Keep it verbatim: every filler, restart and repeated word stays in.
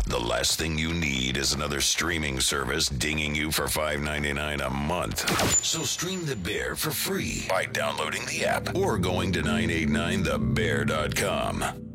The last thing you need is another streaming service dinging you for five ninety-nine a month. So stream The Bear for free by downloading the app or going to nine eighty-nine the bear dot com.